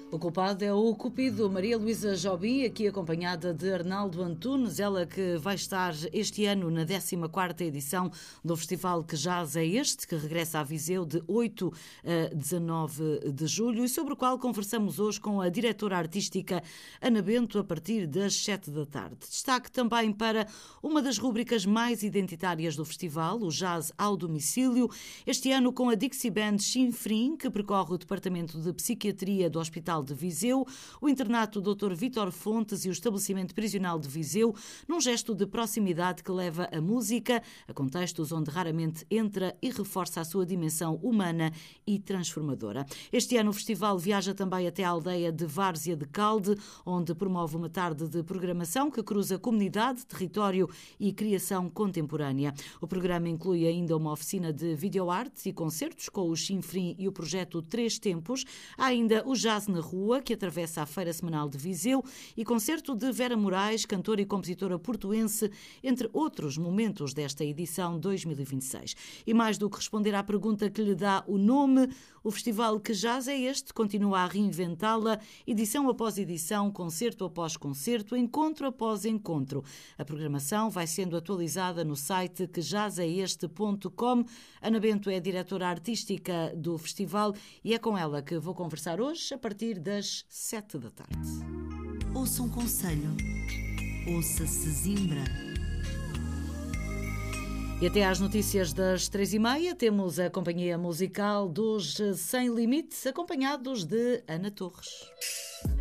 O culpado é o Cupido. Maria Luísa Jobim, aqui acompanhada de Arnaldo Antunes, ela que vai estar este ano na 14ª edição do Festival Que Jazz é Este, que regressa a Viseu de 8 a 19 de julho e sobre o qual conversamos hoje com a diretora artística Ana Bento a partir das 7 da tarde. Destaque também para uma das rúbricas mais identitárias do festival, o Jazz ao Domicílio, este ano com a Dixie Band Chinfrim, que percorre o Departamento de Psiquiatria do Hospital de Viseu, o internato Dr. Vítor Fontes e o estabelecimento prisional de Viseu, num gesto de proximidade que leva a música a contextos onde raramente entra e reforça a sua dimensão humana e transformadora. Este ano o festival viaja também até a aldeia de Várzea de Calde, onde promove uma tarde de programação que cruza comunidade, território e criação contemporânea. O programa inclui ainda uma oficina de videoartes e concertos com o Chinfrim e o projeto Três Tempos. Há ainda o Jazz na Rua, que atravessa a Feira Semanal de Viseu, e concerto de Vera Moraes, cantora e compositora portuense, entre outros momentos desta edição 2026. E mais do que responder à pergunta que lhe dá o nome, o Festival Que Jazz é Este continua a reinventá-la, edição após edição, concerto após concerto, encontro após encontro. A programação vai sendo atualizada no site quejazaeste.com. Ana Bento é a diretora artística do festival e é com ela que vou conversar hoje a partir das 7 da tarde. Ouça um conselho. Ouça Sesimbra. E até às notícias das 3h30 temos a companhia musical dos Sem Limites, acompanhados de Ana Torres.